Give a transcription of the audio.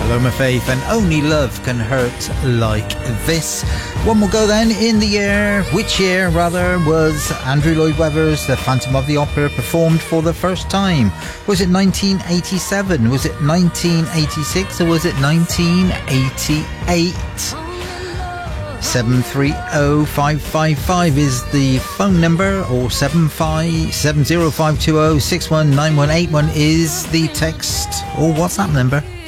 Paloma Faith and Only Love Can Hurt Like This. One will go then. In the year, which year rather, was Andrew Lloyd Webber's The Phantom of the Opera performed for the first time? Was it 1987? Was it 1986? Or was it 1988? 730555 is the phone number, or 70520 619181 is the text or WhatsApp number.